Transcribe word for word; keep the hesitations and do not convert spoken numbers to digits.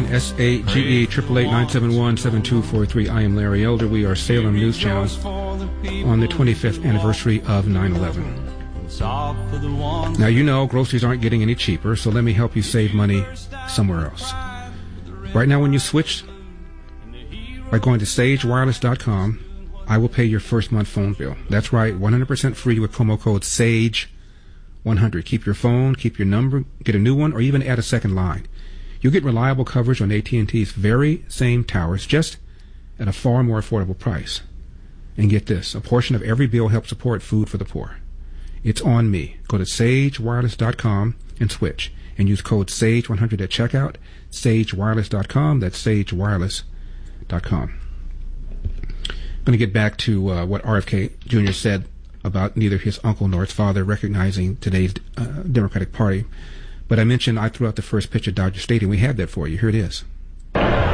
one, S A G E, eight eight eight, nine seven one, seven two four three. I am Larry Elder. We are Salem News Channel on the twenty-fifth anniversary of nine eleven. Now, you know groceries aren't getting any cheaper, so let me help you save money somewhere else. Right now, when you switch by going to sage wireless dot com, I will pay your first month phone bill. That's right, one hundred percent free with promo code SAGE one hundred. Keep your phone, keep your number, get a new one, or even add a second line. You'll get reliable coverage on A T and T's very same towers, just at a far more affordable price. And get this, a portion of every bill helps support food for the poor. It's on me. Go to sage wireless dot com and switch, and use code SAGE one hundred at checkout, sage wireless dot com. That's sage wireless dot com. I'm going to get back to uh, what R F K Junior said about neither his uncle nor his father recognizing today's uh, Democratic Party. But I mentioned I threw out the first pitch at Dodger Stadium. We had that for you. Here it is.